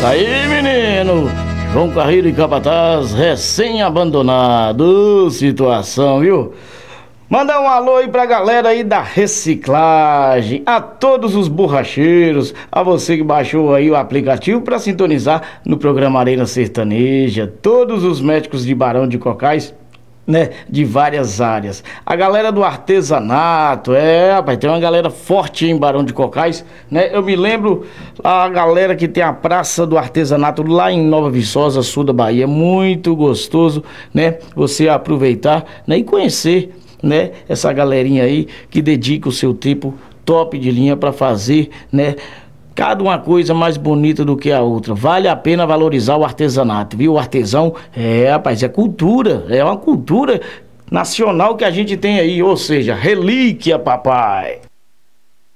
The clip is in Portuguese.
Aí, menino, João Carreiro e Capataz, recém-abandonado. Situação, viu? Mandar um alô aí pra galera aí da reciclagem, a todos os borracheiros, a você que baixou aí o aplicativo pra sintonizar no programa Arena Sertaneja, todos os médicos de Barão de Cocais, né, de várias áreas. A galera do artesanato, rapaz, tem uma galera forte em Barão de Cocais, né? Eu me lembro a galera que tem a Praça do Artesanato lá em Nova Viçosa, sul da Bahia, muito gostoso, né? Você aproveitar, né, e conhecer, né, essa galerinha aí que dedica o seu tempo top de linha para fazer, né, cada uma coisa mais bonita do que a outra. Vale a pena valorizar o artesanato, viu? O artesão, rapaz, é cultura, é uma cultura nacional que a gente tem aí, ou seja, relíquia, papai.